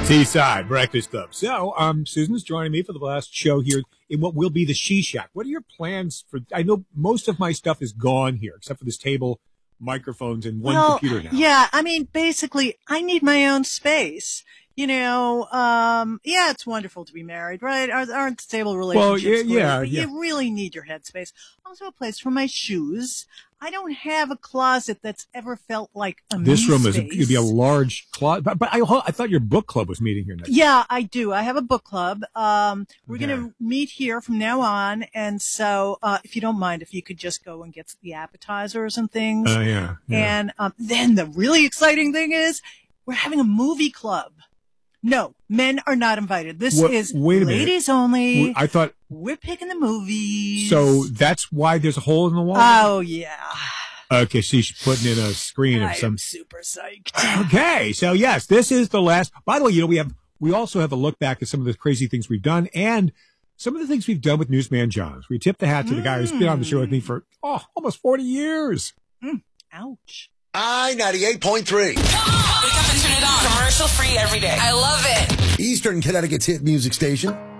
Seaside Breakfast Club. So, Susan's joining me for the last show here in what will be the She Shack. What are your plans for? I know most of my stuff is gone here, except for this table, microphones, and one computer now. Yeah, I mean, basically, I need my own space. You know, yeah, it's wonderful to be married, right? Aren't stable relationships great? But you really need your headspace. Also, a place for my shoes. I don't have a closet that's ever felt like a This room space. It'd be a large closet. But I thought your book club was meeting here next. Yeah, I do. I have a book club. We're going to meet here from now on. And so, if you don't mind, if you could just go and get the appetizers and things. Yeah. And, then the really exciting thing is we're having a movie club. No, men are not invited. This is ladies only. I thought we're picking the movies. So that's why there's a hole in the wall? Oh, yeah. Okay, so she's putting in a screen of some. I'm super psyched. Okay, so yes, this is the last. By the way, you know, we also have a look back at some of the crazy things we've done and some of the things we've done with Newsman Johns. We tip the hat to the guy who's been on the show with me for almost 40 years. Ouch. I-98.3. Wake up and turn it on. Commercial free every day. I love it. Eastern Connecticut's hit music station.